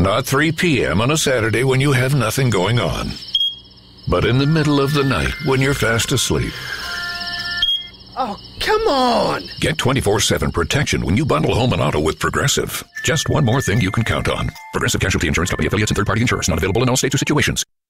Not 3 p.m. on a Saturday when you have nothing going on. But in the middle of the night when you're fast asleep. Oh, come on! Get 24/7 protection when you bundle home and auto with Progressive. Just one more thing you can count on. Progressive Casualty Insurance Company, affiliates, and third-party insurers. Not available in all states or situations.